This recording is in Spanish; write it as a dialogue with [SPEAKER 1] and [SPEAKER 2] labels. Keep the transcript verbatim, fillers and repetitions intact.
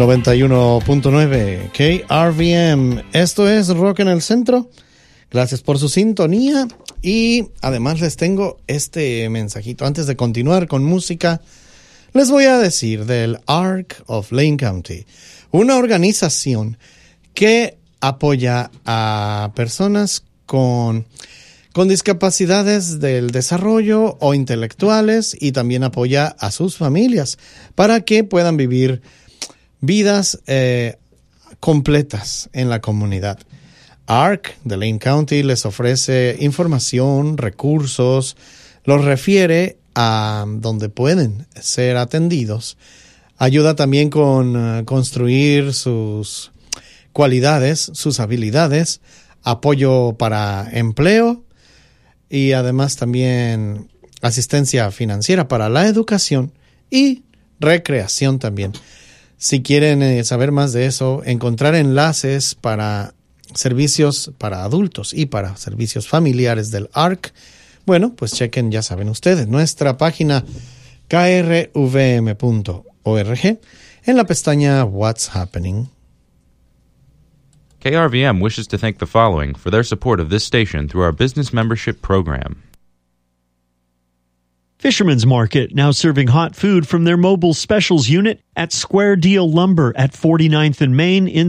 [SPEAKER 1] noventa y uno punto nueve K R V M. Esto es Rock en el Centro. Gracias por su sintonía. Y además les tengo este mensajito. Antes de continuar con música, les voy a decir del Arc of Lane County, una organización que apoya a personas con, con discapacidades del desarrollo o intelectuales, y también apoya a sus familias para que puedan vivir vidas eh, completas en la comunidad. Arc de Lane County les ofrece información, recursos, los refiere a donde pueden ser atendidos. Ayuda también con uh, construir sus cualidades, sus habilidades, apoyo para empleo y además también asistencia financiera para la educación y recreación también. Si quieren eh, saber más de eso, encontrar enlaces para servicios para adultos y para servicios familiares del Arc, bueno, pues chequen, ya saben ustedes, nuestra página K R V M punto org en la pestaña What's Happening.
[SPEAKER 2] K R V M wishes to thank the following for their support of this station through our business membership program.
[SPEAKER 3] Fisherman's Market, now serving hot food from their mobile specials unit at Square Deal Lumber at forty-ninth and Main in